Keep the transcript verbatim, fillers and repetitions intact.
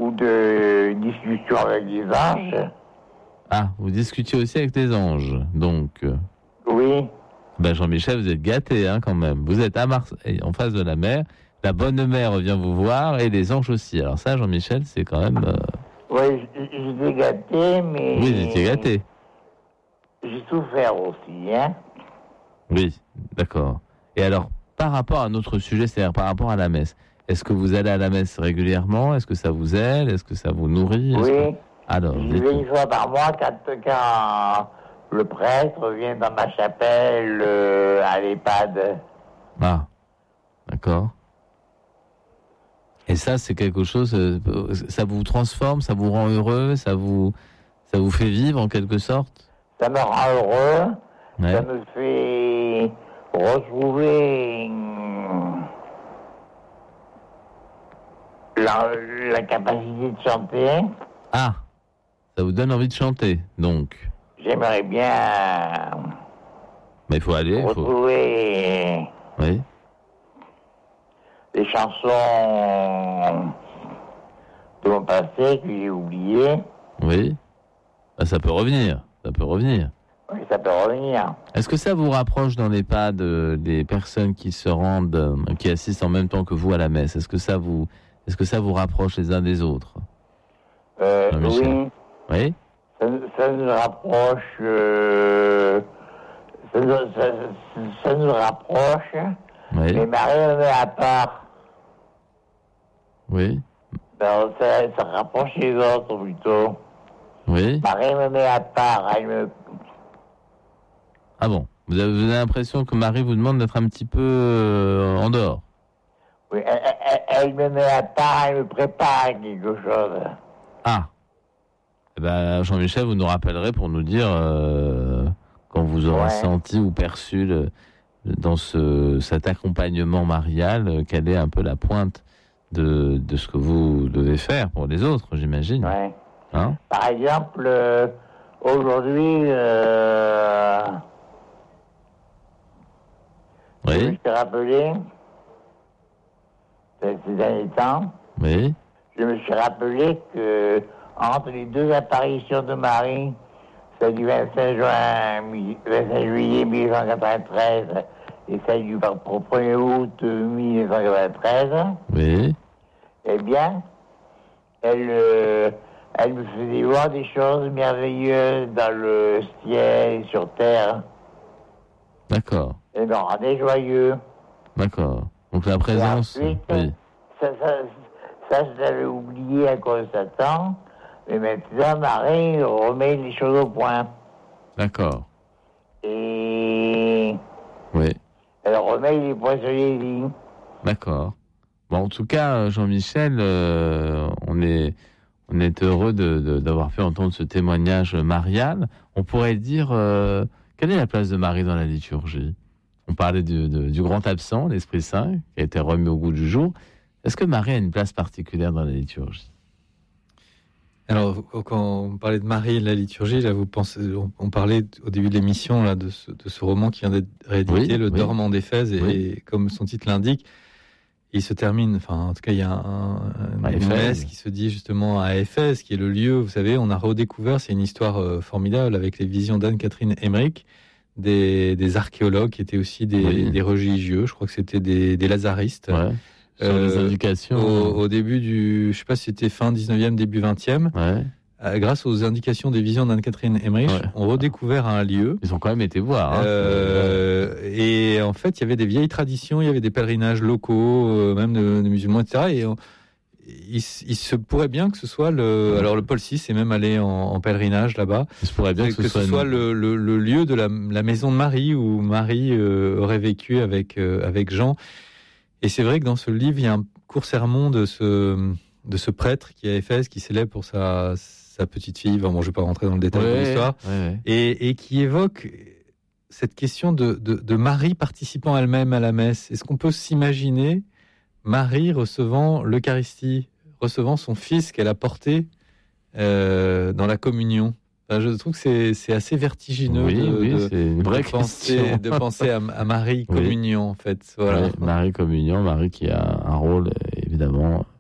ou de discussion avec les anges. Ah, vous discutiez aussi avec les anges, donc. Oui. Ben Jean-Michel, vous êtes gâté, hein, quand même. Vous êtes à Marseille, en face de la mer. La bonne mère vient vous voir et les anges aussi. Alors ça, Jean-Michel, c'est quand même... Euh... Oui, j'étais gâté, mais... Oui, j'étais gâté. J'ai souffert aussi, hein. Oui, d'accord. Et alors, par rapport à notre sujet, c'est-à-dire par rapport à la messe, est-ce que vous allez à la messe régulièrement ? Est-ce que ça vous aide ? Est-ce que ça vous nourrit ? Oui. Que... Alors, je vais une fois par mois quand, quand le prêtre vient dans ma chapelle euh, à l'EHPAD. Ah, d'accord. Et ça, c'est quelque chose, ça vous transforme, ça vous rend heureux, ça vous, ça vous fait vivre en quelque sorte ? Ça me rend heureux, ouais. Ça me fait retrouver la, la capacité de chanter. Ah, ça vous donne envie de chanter, donc ? J'aimerais bien... Mais il faut aller, retrouver... Faut... Oui. Des chansons de mon passé que j'ai oubliées. Oui. Ben, ça peut revenir. Ça peut revenir. Oui, ça peut revenir. Est-ce que ça vous rapproche dans l'EHPAD euh, des personnes qui se rendent, euh, qui assistent en même temps que vous à la messe ? Est-ce que ça vous, est-ce que ça vous rapproche les uns des autres ? euh, Oui. Oui. Ça, ça nous rapproche. Euh, ça, nous, ça, ça nous rapproche. Oui. Mais Marie me met à part. Oui. Ben, ça, ça rapproche les autres plutôt. Oui. Marie me met à part. Elle me... Ah bon. Vous avez, vous avez l'impression que Marie vous demande d'être un petit peu euh, en dehors. Oui, elle, elle, elle me met à part, elle me prépare quelque chose. Ah. Eh ben, Jean-Michel, vous nous rappellerez pour nous dire euh, quand vous aurez ouais. senti ou perçu le, dans ce, cet accompagnement marial, euh, quelle est un peu la pointe de, de ce que vous devez faire pour les autres, j'imagine. Ouais. Hein ? Par exemple, euh, aujourd'hui, euh, oui. je me suis rappelé, ces derniers temps, oui. je me suis rappelé que entre les deux apparitions de Marie, celle du vingt-cinq juillet mille neuf cent quatre-vingt-treize et celle du premier août mille neuf cent quatre-vingt-treize, oui. eh bien, elle, euh, elle me faisait voir des choses merveilleuses dans le ciel et sur terre. D'accord. Elle me rendait joyeux. D'accord. Donc la présence... Et ensuite, oui. ça, ça, ça, je l'avais oublié à cause de Satan. Mais maintenant, Marie remet les choses au point. D'accord. Et... Oui. Elle remet les points sur les i. D'accord. Bon, en tout cas, Jean-Michel, euh, on est... On est heureux de, de, d'avoir pu entendre ce témoignage marial. On pourrait dire, euh, quelle est la place de Marie dans la liturgie ? On parlait du, de, du grand absent, l'Esprit Saint, qui a été remis au goût du jour. Est-ce que Marie a une place particulière dans la liturgie ? Alors, quand on parlait de Marie et de la liturgie, là, vous pensez, on, on parlait au début de l'émission là, de, ce, de ce roman qui vient d'être réédité, oui, Le oui. Dormant d'Éphèse, et, oui. et comme son titre l'indique, il se termine, enfin, en tout cas, il y a un, un, une messe qui se dit justement à Éphèse, qui est le lieu, vous savez, on a redécouvert, c'est une histoire euh, formidable avec les visions d'Anne-Catherine Emmerich, des, des archéologues qui étaient aussi des, oui. des religieux, je crois que c'était des, des lazaristes. Ouais. Sur euh, les indications. Au, au début du, je sais pas si c'était fin dix-neuvième, début vingtième. Ouais. Euh, grâce aux indications des visions d'Anne-Catherine Emmerich, ouais. on redécouvert un lieu. Ils ont quand même été voir. Hein. Euh, et en fait, il y avait des vieilles traditions, il y avait des pèlerinages locaux, euh, même de, de musulmans, et cetera. Et on, il, il se pourrait bien que ce soit le. Ouais. Alors le Paul six est même allé en, en pèlerinage là-bas. Il se pourrait bien que, que ce soit, soit, soit le, le, le lieu de la, la maison de Marie où Marie euh, aurait vécu avec euh, avec Jean. Et c'est vrai que dans ce livre, il y a un court sermon de ce de ce prêtre qui est à Éphèse, qui célèbre pour sa sa petite fille, bon, je ne vais pas rentrer dans le détail ouais, de l'histoire, ouais, ouais. Et, et qui évoque cette question de, de, de Marie participant elle-même à la messe. Est-ce qu'on peut s'imaginer Marie recevant l'Eucharistie, recevant son fils qu'elle a porté euh, dans la communion ? Enfin, je trouve que c'est, c'est assez vertigineux oui, de, oui, de, c'est une vraie de, penser, de penser à, à Marie communion, oui. en fait. Voilà. Oui, Marie communion, Marie qui a un rôle, évidemment...